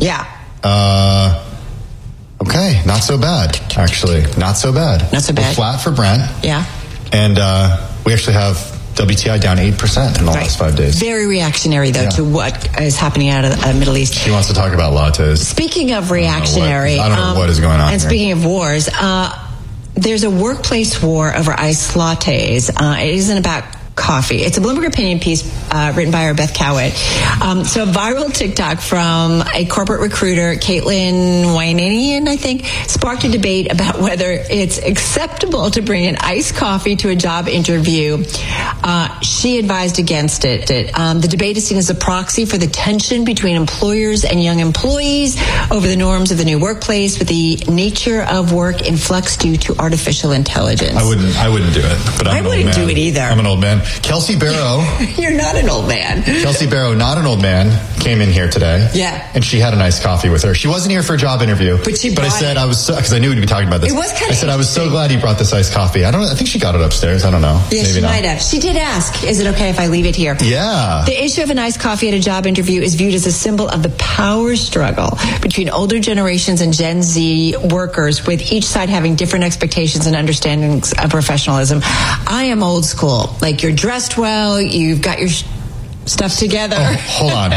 okay, not so bad. Actually, not so bad. Not so bad. We're flat for Brent. Yeah, and we actually have WTI down 8% in the last 5 days. Very reactionary, though, to what is happening out of the Middle East. She wants to talk about lattes. Speaking of reactionary... I don't know what is going on And here. Speaking of wars, there's a workplace war over iced lattes. It isn't about coffee. It's a Bloomberg opinion piece written by our Beth Cowett. So a viral TikTok from a corporate recruiter, Caitlin Wynanian, I think, sparked a debate about whether it's acceptable to bring an iced coffee to a job interview. She advised against it. The debate is seen as a proxy for the tension between employers and young employees over the norms of the new workplace, with the nature of work in flux due to artificial intelligence. I wouldn't do it. But I wouldn't do it either. I'm an old man. Kelsey Barrow. You're not an old man. Kelsey Barrow, not an old man, came in here today. Yeah. And she had a nice coffee with her. She wasn't here for a job interview. But I said I was, because I knew we'd be talking about this. It was kind of. I said I was so glad you brought this iced coffee. I think she got it upstairs. I don't know. Yeah, Maybe she not. might have. She did ask, is it okay if I leave it here? Yeah. The issue of an iced coffee at a job interview is viewed as a symbol of the power struggle between older generations and Gen Z workers, with each side having different expectations and understandings of professionalism. I am old school. Like, you're dressed well, you've got your stuff together. Oh, hold on,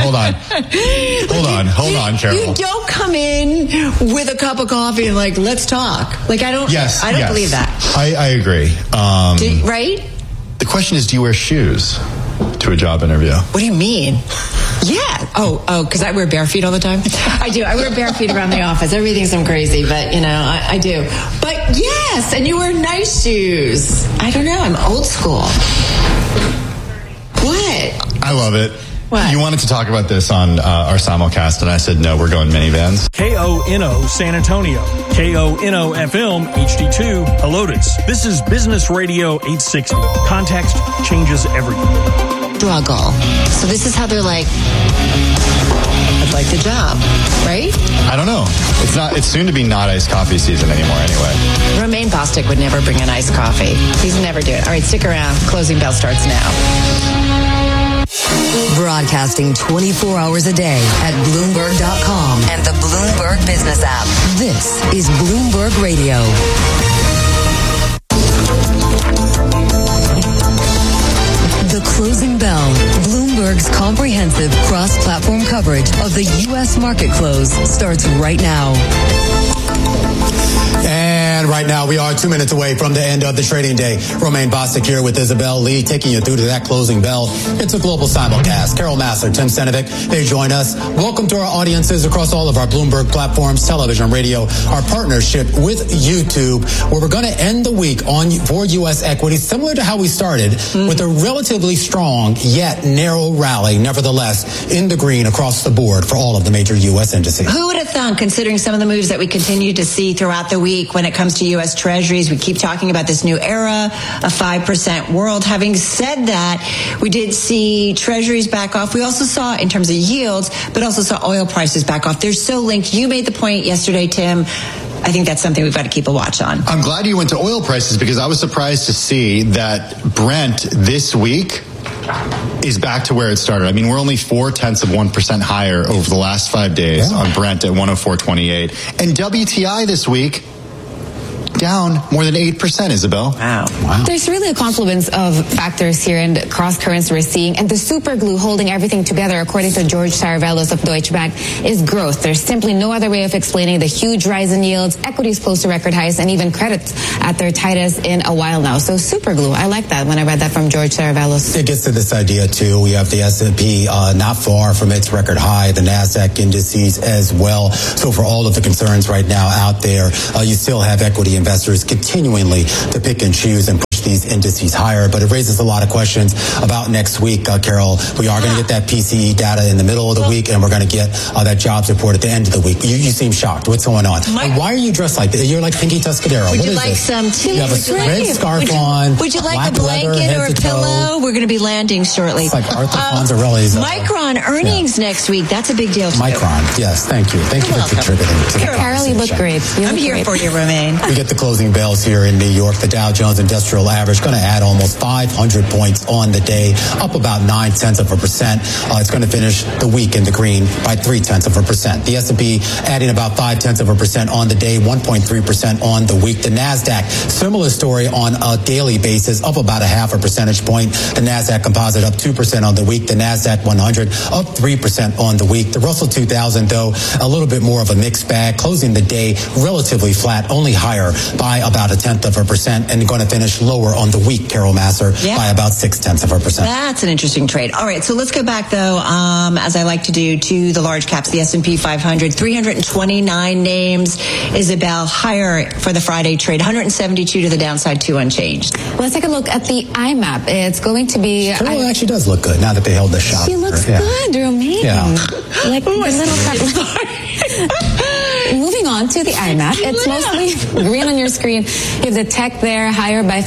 Carol. You don't come in with a cup of coffee and like, let's talk. Like, I don't believe that. I agree. Right? The question is, do you wear shoes to a job interview? What do you mean? Yeah. Oh, because I wear bare feet all the time. I do. I wear bare feet around the office. Everybody thinks I'm crazy, but I do. But yes, and you wear nice shoes. I don't know. I'm old school. What? I love it. What? You wanted to talk about this on our simulcast, and I said, no, we're going minivans. KONO San Antonio. KONO FM HD2 Helotes. This is Business Radio 860. Context changes everything. Struggle. So this is how they're like, I'd like the job, right? I don't know. It's soon to be not iced coffee season anymore anyway. Romaine Bostick would never bring an iced coffee. He's never do it. All right, stick around. Closing bell starts now. Broadcasting 24 hours a day at Bloomberg.com and the Bloomberg Business app. This is Bloomberg Radio. The Closing Bell, Bloomberg's comprehensive cross-platform coverage of the U.S. market close, starts right now. And And right now, we are 2 minutes away from the end of the trading day. Romaine Bostic here with Isabel Lee, taking you through to that closing bell. It's a global simulcast. Carol Massar, Tim Senovic, they join us. Welcome to our audiences across all of our Bloomberg platforms, television, radio, our partnership with YouTube, where we're going to end the week for U.S. equities, similar to how we started, with a relatively strong yet narrow rally, nevertheless, in the green across the board for all of the major U.S. indices. Who would have thunk, considering some of the moves that we continue to see throughout the week when it comes to U.S. Treasuries? We keep talking about this new era, a 5% world. Having said that, we did see Treasuries back off. We also saw, in terms of yields, but also saw oil prices back off. They're so linked. You made the point yesterday, Tim. I think that's something we've got to keep a watch on. I'm glad you went to oil prices, because I was surprised to see that Brent this week is back to where it started. I mean, we're only 0.4% higher over the last 5 days on Brent at 104.28. And WTI this week, down more than 8%, Isabel. Wow. There's really a confluence of factors here and cross currents we're seeing. And the super glue holding everything together, according to George Saravelos of Deutsche Bank, is growth. There's simply no other way of explaining the huge rise in yields, equities close to record highs, and even credits at their tightest in a while now. So super glue. I like that when I read that from George Saravelos. It gets to this idea, too. We have the S&P not far from its record high, the NASDAQ indices as well. So for all of the concerns right now out there, you still have equity investors continually to pick and choose and push these indices higher. But it raises a lot of questions about next week, Carol. We are going to get that PCE data in the middle of the week, and we're going to get that jobs report at the end of the week. You seem shocked. What's going on? Why are you dressed like that? You're like Pinky Tuscadero. Would you like some tea? You have a red scarf on. Would you like a blanket or a pillow? We're going to be landing shortly. It's like Arthur Fonzarelli's. Micron earnings next week. That's a big deal. Micron. Yes. Thank you. Thank you for contributing. Carol, you look great. I'm here for you, Romaine. We get the closing bells here in New York. The Dow Jones Industrial Average going to add almost 500 points on the day, up about 0.9%. It's going to finish the week in the green by 0.3%. The S&P adding about 0.5% on the day, 1.3% on the week. The NASDAQ, similar story on a daily basis, up about 0.5 percentage point. The NASDAQ Composite up 2% on the week. The NASDAQ 100 up 3% on the week. The Russell 2000, though, a little bit more of a mixed bag, closing the day relatively flat, only higher by about 0.1%, and going to finish lower on the week, Carol Massar, by about 0.6%. That's an interesting trade. All right, so let's go back, though, as I like to do, to the large caps, the S&P 500, 329 names. Isabel, higher for the Friday trade, 172 to the downside, 2 unchanged. Let's take a look at the IMAP. It's going to be... Carol actually does look good now that they held the shot. She looks good, Romaine. Yeah. Like the little... Moving on to the IMAP, it's mostly green on your screen. You have the tech there, higher by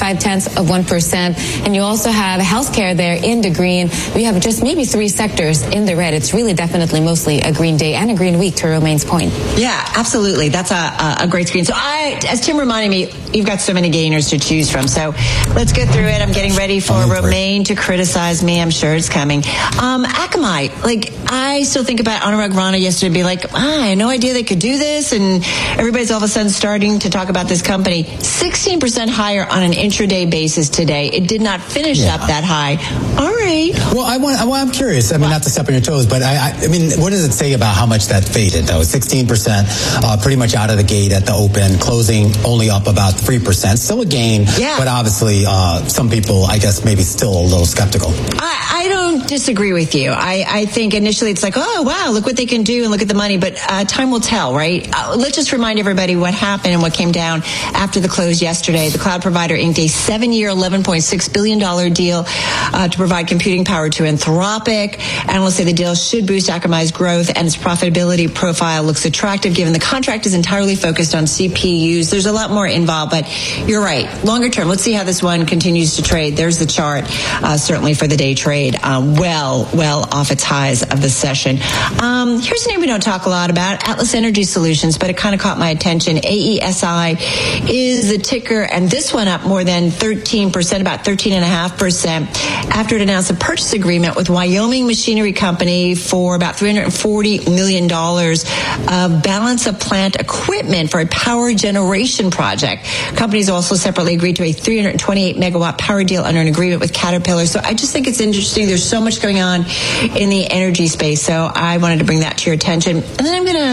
0.5%, and you also have healthcare there in the green. We have just maybe 3 sectors in the red. It's really definitely mostly a green day and a green week, to Romaine's point. Yeah, absolutely. That's a great screen. So as Tim reminded me, you've got so many gainers to choose from. So let's get through it. I'm getting ready for Romaine to criticize me. I'm sure it's coming. Akamai, I still think about Anurag Rana yesterday, be like, I had no idea they could do this, and everybody's all of a sudden starting to talk about this company. 16% higher on an intraday basis today. It did not finish up that high. All right. Well, I'm curious. I mean, not to step on your toes, but I mean, what does it say about how much that faded, though? 16%, pretty much out of the gate at the open, closing only up about 3%. Still a gain, but obviously some people, I guess, maybe still a little skeptical. I don't disagree with you. I think initially it's like, oh, wow, look what they can do and look at the money, but time will tell, right? Let's just remind everybody what happened and what came down after the close yesterday. The cloud provider inked a 7-year, $11.6 billion deal to provide computing power to Anthropic. Analysts say the deal should boost Akamai's growth, and its profitability profile looks attractive given the contract is entirely focused on CPUs. There's a lot more involved, but you're right. Longer term, let's see how this one continues to trade. There's the chart, certainly for the day trade, well off its highs of the session. Here's a name we don't talk a lot about, Atlas Energy Solutions, but it kind of caught my attention. AESI is the ticker, and this one up more than 13%, about 13.5%, after it announced a purchase agreement with Wyoming Machinery Company for about $340 million of balance of plant equipment for a power generation project. Companies also separately agreed to a 328 megawatt power deal under an agreement with Caterpillar. So I just think it's interesting. There's so much going on in the energy space. So I wanted to bring that to your attention. And then I'm going to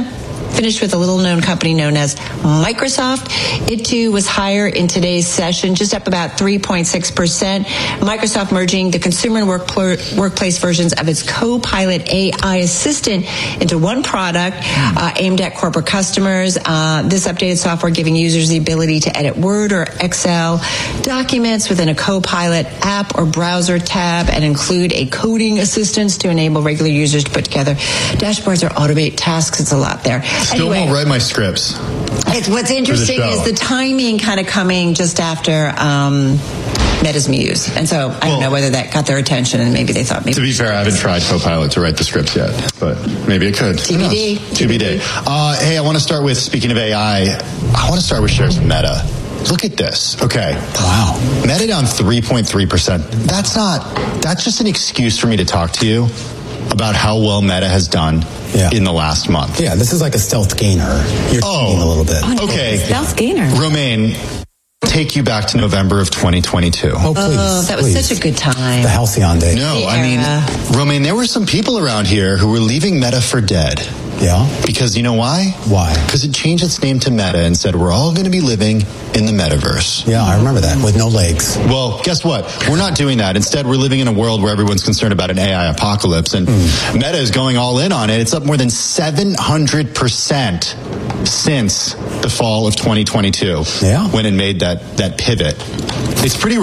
finished with a little-known company known as Microsoft. It, too, was higher in today's session, just up about 3.6%. Microsoft merging the consumer and workplace versions of its Copilot AI assistant into one product aimed at corporate customers. This updated software giving users the ability to edit Word or Excel documents within a Copilot app or browser tab and include a coding assistant to enable regular users to put together dashboards or automate tasks. It's a lot there. Still won't write my scripts. What's interesting is the timing kind of coming just after Meta's Muse. And so I don't know whether that got their attention and maybe they thought maybe. To be fair, I haven't tried Copilot to write the scripts yet, but maybe it could. TBD. Hey, I want to start with, speaking of AI, I want to start with shares of Meta. Look at this. Okay. Wow. Meta down 3.3%. That's just an excuse for me to talk to you about how well Meta has done in the last month. Yeah, this is like a stealth gainer. You're cheating a little bit. Okay. Stealth gainer. Romaine, take you back to November of 2022. Oh, please. That was such a good time. The halcyon day. No, I mean, Romaine, there were some people around here who were leaving Meta for dead. Yeah? Because you know why? Why? Because it changed its name to Meta and said, we're all going to be living in the metaverse. Yeah, I remember that, with no legs. Well, guess what? We're not doing that. Instead, we're living in a world where everyone's concerned about an AI apocalypse, and Meta is going all in on it. It's up more than 700% since the fall of 2022 when it made that pivot. It's pretty